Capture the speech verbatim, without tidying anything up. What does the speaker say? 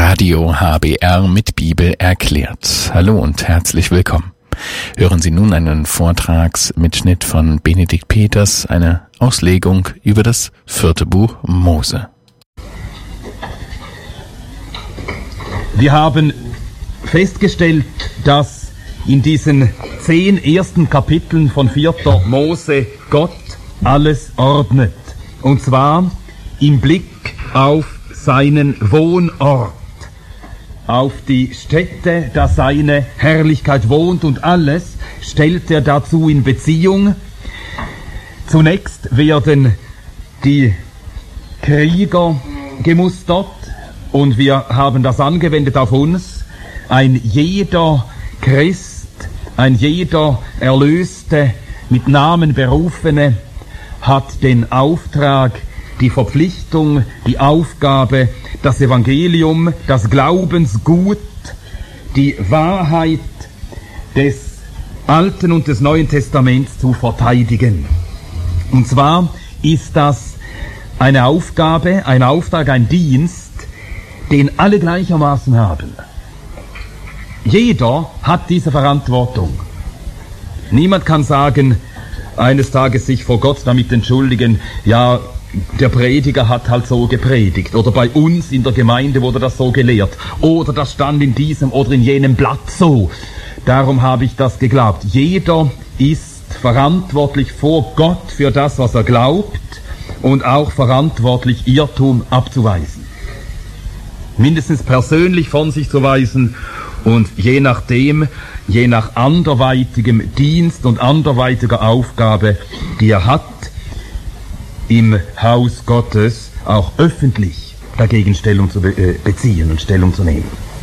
Radio H B R mit Bibel erklärt. Hallo und herzlich willkommen. Hören Sie nun einen Vortragsmitschnitt von Benedikt Peters, eine Auslegung über das vierte Buch Mose. Wir haben festgestellt, dass in diesen zehn ersten Kapiteln von vierter Mose Gott alles ordnet. Und zwar im Blick auf seinen Wohnort, auf die Stätte, da seine Herrlichkeit wohnt, und alles stellt er dazu in Beziehung. Zunächst werden die Krieger gemustert und wir haben das angewendet auf uns. Ein jeder Christ, ein jeder Erlöste, mit Namen Berufene, hat den Auftrag, die Verpflichtung, die Aufgabe, das Evangelium, das Glaubensgut, die Wahrheit des Alten und des Neuen Testaments zu verteidigen. Und zwar ist das eine Aufgabe, ein Auftrag, ein Dienst, den alle gleichermaßen haben. Jeder hat diese Verantwortung. Niemand kann sagen, eines Tages sich vor Gott damit entschuldigen, ja, der Prediger hat halt so gepredigt, oder bei uns in der Gemeinde wurde das so gelehrt, oder das stand in diesem oder in jenem Blatt so. Darum habe ich das geglaubt. Jeder ist verantwortlich vor Gott für das, was er glaubt, und auch verantwortlich, Irrtum abzuweisen. Mindestens persönlich von sich zu weisen und je nachdem, je nach anderweitigem Dienst und anderweitiger Aufgabe, die er hat, im Haus Gottes auch öffentlich dagegen Stellung zu be- äh, beziehen und Stellung zu nehmen.